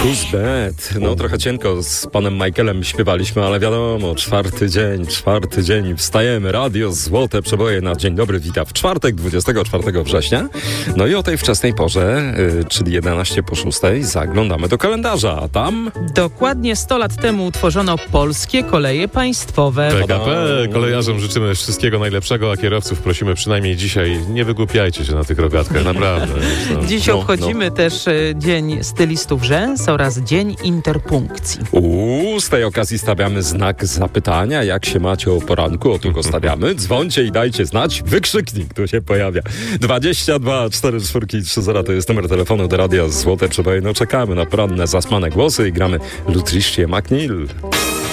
Who's Bad? No trochę cienko z panem Michaelem śpiewaliśmy, ale wiadomo, czwarty dzień, wstajemy, radio, złote przeboje na dzień dobry, wita w czwartek, 24 września. No i o tej wczesnej porze, czyli 11 po 6, zaglądamy do kalendarza, a tam... Dokładnie 100 lat temu utworzono Polskie Koleje Państwowe. PKP, kolejarzom życzymy wszystkiego najlepszego, a kierowców prosimy przynajmniej dzisiaj, nie wygłupiajcie się na tych rogatkach, naprawdę. Dziś obchodzimy też Dzień Stylistów Rzęs oraz Dzień Interpunkcji. Z tej okazji stawiamy znak zapytania, jak się macie o poranku, o tu go stawiamy. Dzwońcie i dajcie znać, wykrzyknik tu się pojawia. 22 44 30 to jest numer telefonu do radia Złote Przeboje. No czekamy na poranne, zasmane głosy i gramy Lutricie McNeil.